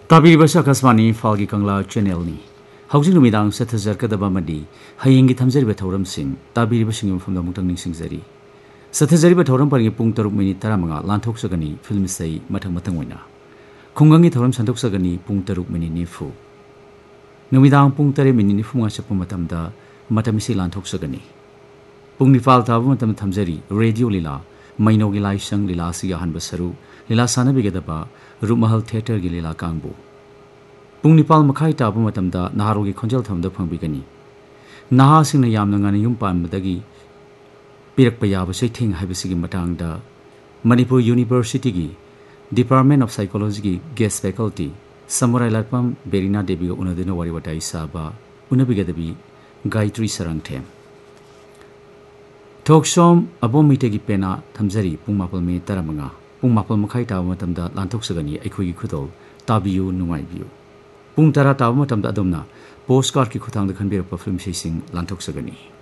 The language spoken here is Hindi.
ताबीरिबस आकाशवाणी फालगी कंगला चैनल हौजिक नुमिदांग सथजरकदबा मदि हयेंगी थमजरिबा थौरमसिंग ताबीरिबसिंग मफमदा मुक्तंग निसिंगजरी सथजरिबा थौरम परगी पुंग 3:15 लांथोकसगनी फिल्म सै मथंग मथंग ओइना खुंगंगी थौरम संदोकसगनी पुंग 3:90 नुमिदांग पुंग 3:90 चप्पु मतमदा मतमिसि लांथोकसगनी पुंग निपाल ताबु मतम थमजरी रेडियो लीला मैनोगी लाइसंग लीला सि अहनब सरू लीला सानबिगदबा रूपमहल थिएटर की लीला कांगबू पुंग निपाल मखाई ताबु मतमदा नहारोगी खोंजल थमदा फंगबिगनी नहासिंग न यामना ngana yum panbadagi pirakpa yaba saithing haibasigi matangda Manipur University gi Department of Psychology gi guest faculty Samurai Larpam Berina Devi unadina wari watai saba unabigadabi Gayatri Sarangthem Talkshom abom mitegi pena thamjari pung mapal me taramanga pung mapal makhai tabu matamda lanthok-sagani aikhogi khudol tabiyu nungaibiyu pung 10 tabu matamda adamna postcard ki khutangda khanbirappa film sising lanthok-sagani